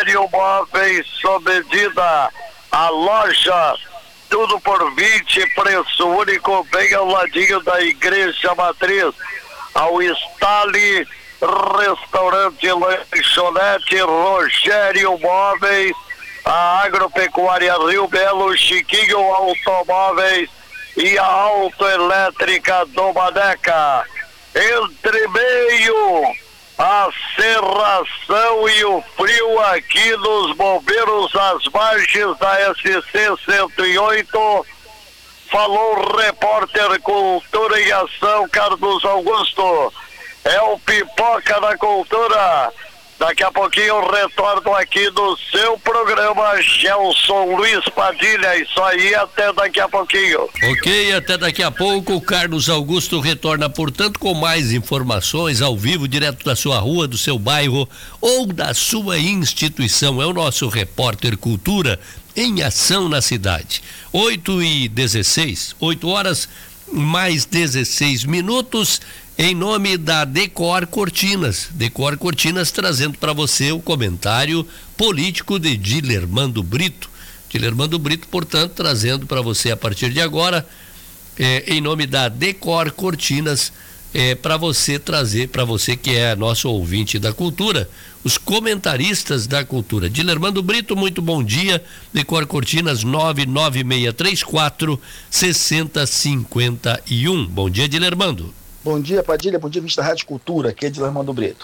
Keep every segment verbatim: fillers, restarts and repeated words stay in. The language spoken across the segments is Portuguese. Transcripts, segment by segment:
Rogério Móveis sob medida. A loja tudo por vinte, preço único, bem ao ladinho da Igreja Matriz. Ao Stali, restaurante lanchonete Rogério Móveis. A Agropecuária Rio Belo, Chiquinho Automóveis e a Autoelétrica do Maneca. Entre meio, a serração e o frio aqui nos bombeiros às margens da S C cento e oito. Falou o repórter Cultura em Ação, Carlos Augusto. É o Pipoca da Cultura. Daqui a pouquinho eu retorno aqui no seu programa, Gelson Luiz Padilha. Isso aí, até daqui a pouquinho. Ok, até daqui a pouco. O Carlos Augusto retorna, portanto, com mais informações ao vivo, direto da sua rua, do seu bairro ou da sua instituição. É o nosso repórter Cultura em Ação na cidade. oito e dezesseis, oito horas mais dezesseis minutos. Em nome da Decor Cortinas, Decor Cortinas trazendo para você o comentário político de Dilermando Brito. Dilermando Brito, portanto, trazendo para você a partir de agora, eh, em nome da Decor Cortinas, eh, para você trazer, para você que é nosso ouvinte da cultura, os comentaristas da cultura. Dilermando Brito, muito bom dia. Decor Cortinas nove nove seis três quatro, seis zero cinco um. Bom dia, Dilermando. Bom dia, Padilha. Bom dia, vista da Rádio Cultura, aqui é Dilermando Brito.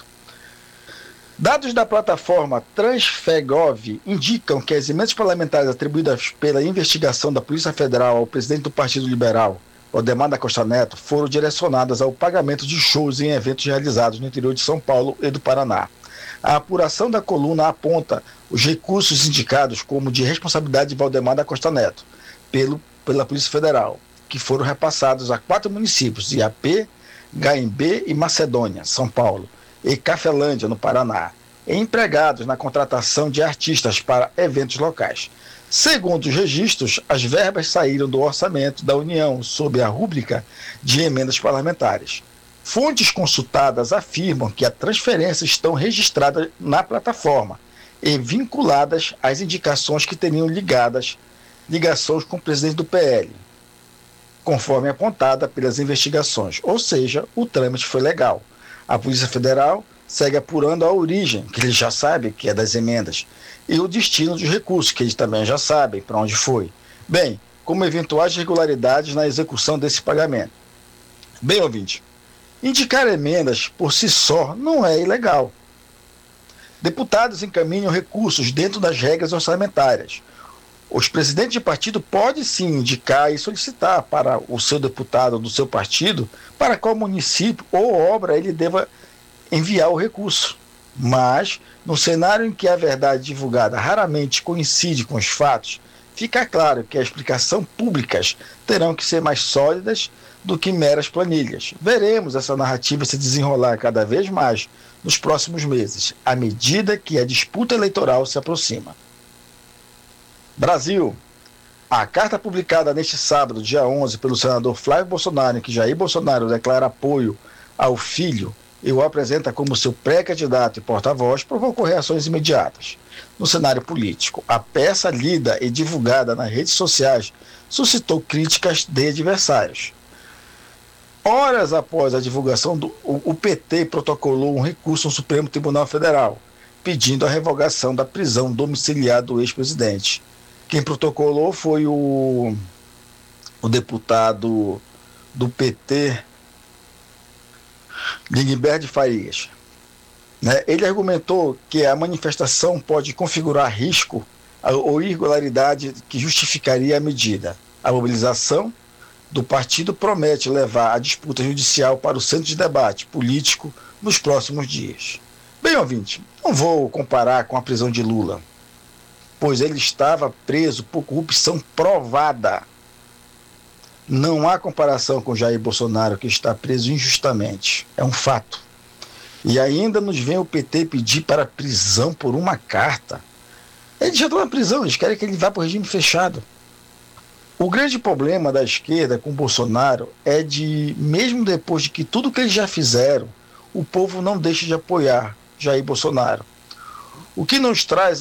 Dados da plataforma Transfegov indicam que as emendas parlamentares atribuídas pela investigação da Polícia Federal ao presidente do Partido Liberal, Valdemar da Costa Neto, foram direcionadas ao pagamento de shows em eventos realizados no interior de São Paulo e do Paraná. A apuração da coluna aponta os recursos indicados como de responsabilidade de Valdemar da Costa Neto pelo, pela Polícia Federal, que foram repassados a quatro municípios, Iapê, Gaimbê e Macedônia, São Paulo, e Cafelândia, no Paraná, e empregados na contratação de artistas para eventos locais. Segundo os registros, as verbas saíram do orçamento da União sob a rúbrica de emendas parlamentares. Fontes consultadas afirmam que as transferências estão registradas na plataforma e vinculadas às indicações que teriam ligadas, ligações com o presidente do P L, conforme apontada pelas investigações, ou seja, o trâmite foi legal. A Polícia Federal segue apurando a origem, que eles já sabem que é das emendas, e o destino dos recursos, que eles também já sabem para onde foi, bem, como eventuais irregularidades na execução desse pagamento. Bem, ouvinte, indicar emendas por si só não é ilegal. Deputados encaminham recursos dentro das regras orçamentárias. Os presidentes de partido podem sim indicar e solicitar para o seu deputado do seu partido para qual município ou obra ele deva enviar o recurso. Mas, no cenário em que a verdade divulgada raramente coincide com os fatos, fica claro que as explicações públicas terão que ser mais sólidas do que meras planilhas. Veremos essa narrativa se desenrolar cada vez mais nos próximos meses, à medida que a disputa eleitoral se aproxima. Brasil. A carta publicada neste sábado, dia onze, pelo senador Flávio Bolsonaro, em que Jair Bolsonaro declara apoio ao filho e o apresenta como seu pré-candidato e porta-voz, provocou reações imediatas. No cenário político, a peça lida e divulgada nas redes sociais suscitou críticas de adversários. Horas após a divulgação, do, o, o P T protocolou um recurso no Supremo Tribunal Federal, pedindo a revogação da prisão domiciliar do ex-presidente. Quem protocolou foi o, o deputado do P T, Lingberto de Farias. Né? Ele argumentou que a manifestação pode configurar risco ou irregularidade que justificaria a medida. A mobilização do partido promete levar a disputa judicial para o centro de debate político nos próximos dias. Bem, ouvinte, não vou comparar com a prisão de Lula, pois ele estava preso por corrupção provada. Não há comparação com Jair Bolsonaro, que está preso injustamente. É um fato. E ainda nos vem o P T pedir para prisão por uma carta. Ele já está na prisão, eles querem que ele vá para o regime fechado. O grande problema da esquerda com Bolsonaro é de, mesmo depois de que tudo que eles já fizeram, o povo não deixa de apoiar Jair Bolsonaro. O que nos traz